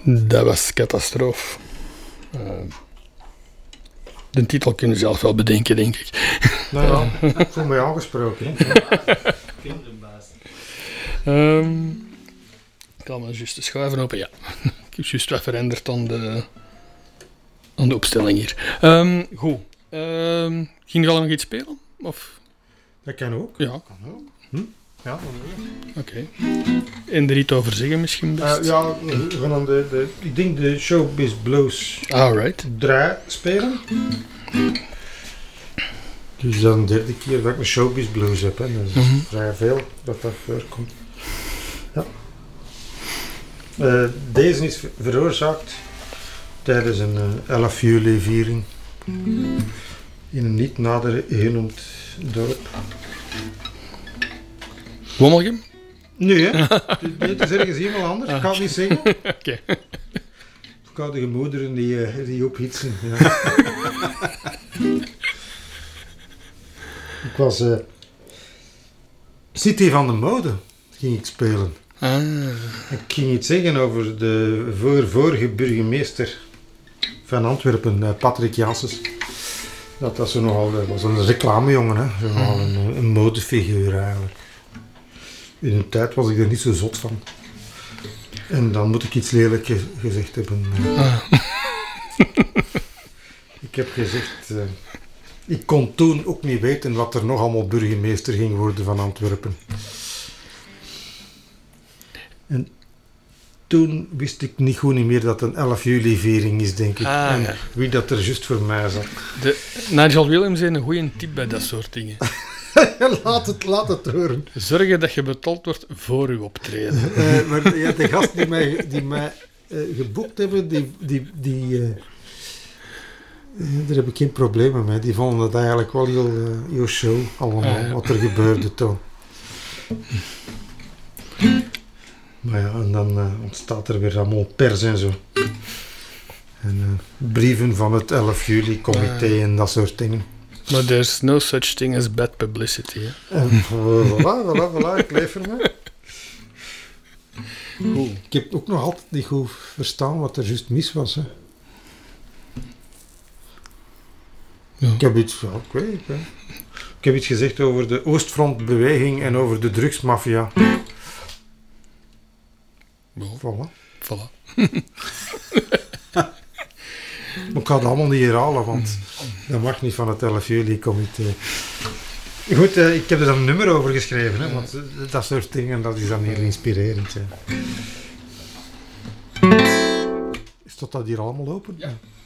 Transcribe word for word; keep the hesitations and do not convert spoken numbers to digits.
Dat was catastrofe. Uh, de titel kunnen zelf wel bedenken, denk ik. Nou ja, ik voel mij aangesproken. Kinderbaas. um, ik ga maar juist de schuiven open, ja. Ik heb juist wat veranderd aan de, aan de opstelling hier. Um, goed. Um, ging je al nog iets spelen? Of? Dat kan ook. Ja. Kan ook. Hm? Ja, Oké. Okay. En er iets over zeggen misschien best? Uh, ja, we gaan dan de, de, ik denk de Showbiz Blues Alright. drie spelen. Dus dan de derde keer dat ik een Showbiz Blues heb. Hè. Dat is mm-hmm. vrij veel dat dat voorkomt. Ja. Uh, deze is veroorzaakt tijdens een uh, elf juli viering in een niet nader genoemd dorp. Wommelgem? Nee, hè? Het is ergens helemaal anders. Ik kan het niet zeggen. Oké. Okay. Ik had de gemoederen die, uh, die ophitsen. Ja. Ik was uh, City van de Mode ging ik spelen. Ah. Ik ging iets zeggen over de voor, vorige burgemeester van Antwerpen, uh, Patrick Janssens. Dat was zo nogal, dat was een reclamejongen, hè? Zo nogal een, een modefiguur eigenlijk. In een tijd was ik er niet zo zot van. En dan moet ik iets lelijk ge- gezegd hebben. Uh. Ah. Ik heb gezegd, uh, ik kon toen ook niet weten wat er nog allemaal burgemeester ging worden van Antwerpen. En toen wist ik niet goed niet meer dat het een elf juli viering is, denk ik. Ah, en ja. wie dat er juist voor mij zat. De, Nigel Williams is een goede tip bij dat soort dingen. laat, het, laat het horen. Zorgen dat je betaald wordt voor je optreden. uh, maar ja, de gasten die mij, die mij uh, geboekt hebben, die... die, die uh, daar heb ik geen probleem mee. Die vonden het eigenlijk wel heel, uh, heel show, allemaal, uh, wat er gebeurde toen. Maar ja, en dan uh, ontstaat er weer allemaal pers en zo. En uh, brieven van het elf juli comité uh, en dat soort dingen. Maar there's no such thing as bad publicity, hè? En voilà, voilà, voilà, ik leef er mee. Goed. Ik heb ook nog altijd niet goed verstaan wat er juist mis was, hè. Ja. Ik heb iets, ja, ik weet niet, hè. Ik heb iets gezegd over de Oostfrontbeweging en over de drugsmafia. Bon. Voilà. Voilà. Maar ik ga het allemaal niet herhalen, want dat mag niet van het elf juli comité. Goed, uh, ik heb er dan een nummer over geschreven, hè, want uh, dat soort dingen, dat is dan heel inspirerend. Hè. Is dat, dat hier allemaal open? Ja.